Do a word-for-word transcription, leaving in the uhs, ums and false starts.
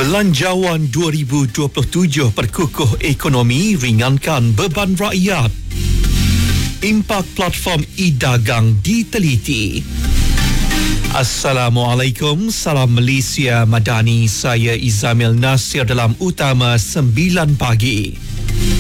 Belanjawan dua ribu dua puluh tujuh perkukuh ekonomi ringankan beban rakyat. Impak platform e-dagang diteliti. Assalamualaikum, salam Malaysia Madani. Saya Izamil Nasir dalam Utama sembilan pagi.